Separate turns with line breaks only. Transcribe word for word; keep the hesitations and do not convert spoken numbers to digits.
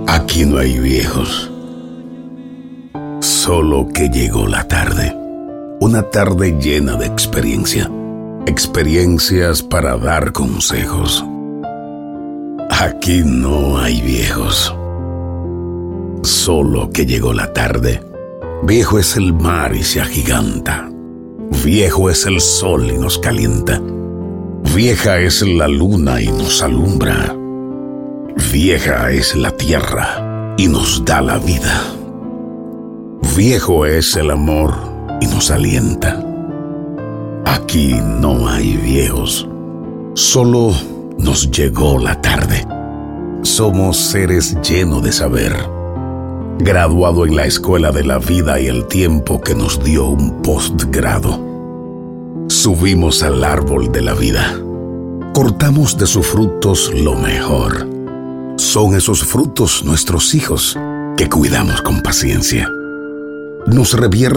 Aquí no hay viejos, solo que llegó la tarde. Una tarde llena de experiencia. Experiencias para dar consejos. Aquí no hay viejos, solo que llegó la tarde. Viejo es el mar y se agiganta. Viejo es el sol y nos calienta. Vieja es la luna y nos alumbra. Vieja es la tierra y nos da la vida. Viejo es el amor y nos alienta. Aquí no hay viejos, solo nos llegó la tarde. Somos seres llenos de saber, graduado en la escuela de la vida y el tiempo que nos dio un postgrado. Subimos al árbol de la vida, cortamos de sus frutos lo mejor. Son esos frutos nuestros hijos que cuidamos con paciencia. Nos revierte